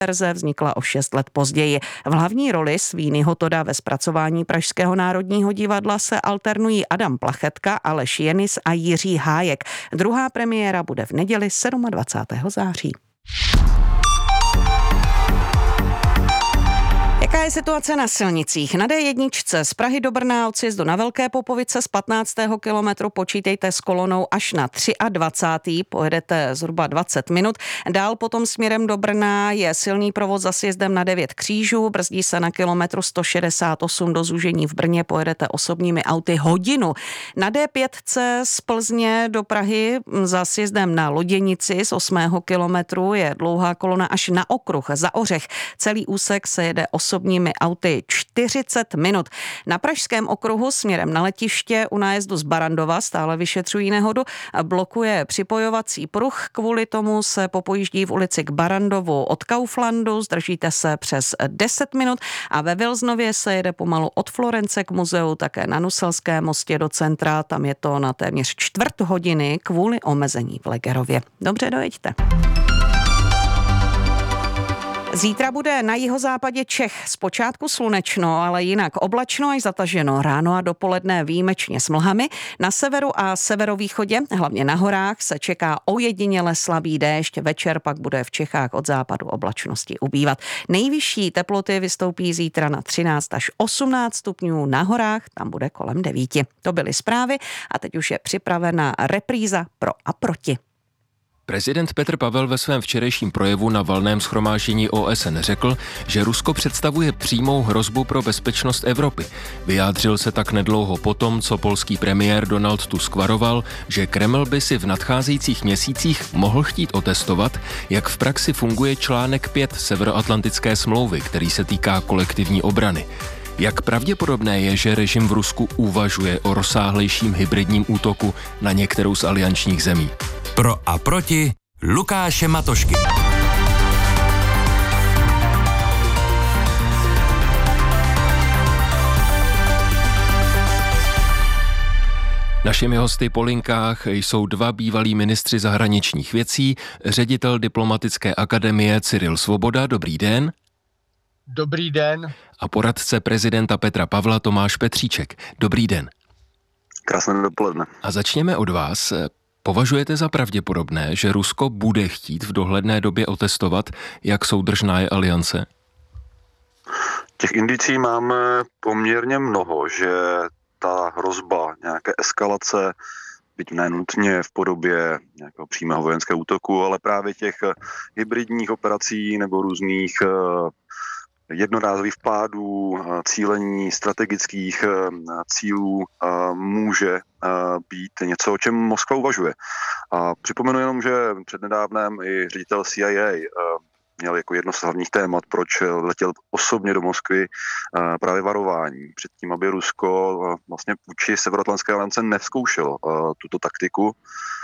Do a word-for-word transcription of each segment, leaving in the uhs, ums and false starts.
verze vznikla o šest let později. V hlavní roli Sweeneyho Todda ve zpracování Pražského národního divadla se alternují Adam Plachetka, Aleš Jenis a Jiří Hájek. Druhá premiéra bude v neděli dvacátého sedmého září. Jaká je situace na silnicích? Na dé jedna z Prahy do Brna od sjezdu na Velké Popovice z patnáctého kilometru počítejte s kolonou až na dvacátého třetího Pojedete zhruba dvacet minut. Dál potom směrem do Brna je silný provoz za sjezdem na devět křížů. Brzdí se na kilometru sto šedesát osm do zúžení v Brně. Pojedete osobními auty hodinu. Na dé pět z Plzně do Prahy za sjezdem na Loděnici z osmého kilometru je dlouhá kolona až na okruh za Ořech. Celý úsek se jede osobními auty čtyřicet minut. Na pražském okruhu směrem na letiště u nájezdu z Barandova stále vyšetřují nehodu. Blokuje připojovací pruh. Kvůli tomu se popojíždí v ulici k Barandovu od Kauflandu. Zdržíte se přes deset minut a ve Vilznově se jede pomalu od Florence k muzeu, také na Nuselském mostě do centra. Tam je to na téměř čtvrt hodiny kvůli omezení v Legerově. Dobře, dojeďte. Zítra bude na jihozápadě Čech zpočátku slunečno, ale jinak oblačno až zataženo. Ráno a dopoledne výjimečně s mlhami. Na severu a severovýchodě, hlavně na horách, se čeká ojediněle slabý déšť. Večer pak bude v Čechách od západu oblačnosti ubývat. Nejvyšší teploty vystoupí zítra na třináct až osmnáct stupňů. Na horách tam bude kolem devíti. To byly zprávy a teď už je připravena repríza Pro a proti. Prezident Petr Pavel ve svém včerejším projevu na valném shromáždění O S N řekl, že Rusko představuje přímou hrozbu pro bezpečnost Evropy. Vyjádřil se tak nedlouho potom, co polský premiér Donald Tusk varoval, že Kreml by si v nadcházejících měsících mohl chtít otestovat, jak v praxi funguje článek pět Severoatlantické smlouvy, který se týká kolektivní obrany. Jak pravděpodobné je, že režim v Rusku uvažuje o rozsáhlejším hybridním útoku na některou z aliančních zemí? Pro a proti Lukáše Matošky. Našimi hosty po linkách jsou dva bývalí ministři zahraničních věcí, ředitel diplomatické akademie Cyril Svoboda. Dobrý den. Dobrý den. A poradce prezidenta Petra Pavla Tomáš Petříček. Dobrý den. Krásné dopoledne. A začněme od vás. Považujete za pravděpodobné, že Rusko bude chtít v dohledné době otestovat, jak soudržná je aliance? Těch indicí máme poměrně mnoho, že ta hrozba nějaké eskalace, byť nenutně v podobě nějakého přímého vojenského útoku, ale právě těch hybridních operací nebo různých jednorázových vpádů, cílení strategických cílů může být něco, o čem Moskva uvažuje. A připomenu jenom, že přednedávnem i ředitel C I A měl jako jedno z hlavních témat, proč letěl osobně do Moskvy, právě varování před tím, aby Rusko vlastně vůči Severoatlantské aliance nevzkoušelo tuto taktiku.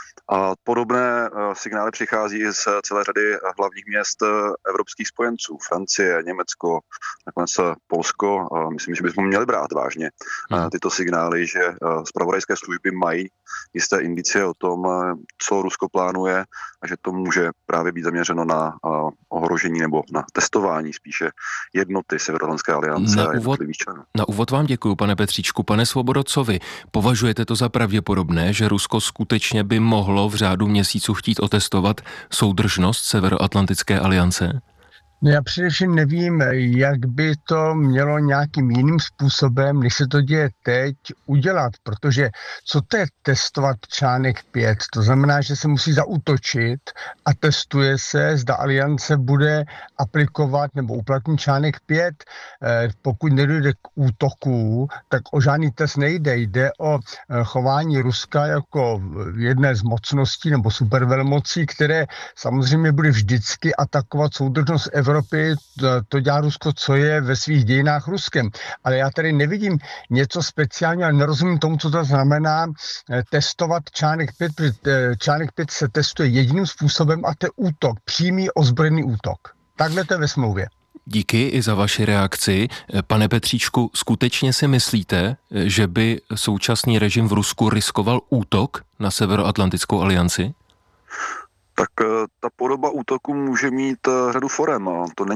A podobné signály přichází i z celé řady hlavních měst evropských spojenců. Francie, Německo, nakonec Polsko. Myslím, že bychom měli brát vážně tyto signály, že zpravodajské služby mají jisté indicie o tom, co Rusko plánuje a že to může právě být zaměřeno na ohrožení nebo na testování spíše jednoty Severoatlantské aliance a jednotlivých členů. Na úvod vám děkuji, pane Petříčku. Pane Svobodo, co vy? Považujete to za pravděpodobné, že Rusko skutečně by mohlo v řádu měsíců chtít otestovat soudržnost Severoatlantické aliance? No já především nevím, jak by to mělo nějakým jiným způsobem, než se to děje teď, udělat, protože co to je testovat článek pět? To znamená, že se musí zaútočit a testuje se, zda aliance bude aplikovat nebo uplatnit článek pět. Pokud nedojde k útoku, tak o žádný test nejde. Jde o chování Ruska jako jedné z mocností nebo supervelmocí, které samozřejmě bude vždycky atakovat soudržnost Evropy. To dělá Rusko, co je ve svých dějinách Ruskem. Ale já tady nevidím něco speciálního, ale nerozumím tomu, co to znamená testovat článek pět, protože článek pět se testuje jediným způsobem a to je útok, přímý ozbrojený útok. Takhle to je ve smlouvě. Díky i za vaši reakci. Pane Petříčku, skutečně si myslíte, že by současný režim v Rusku riskoval útok na Severoatlantickou alianci? Tak ta podoba útoku může mít řadu forem. To není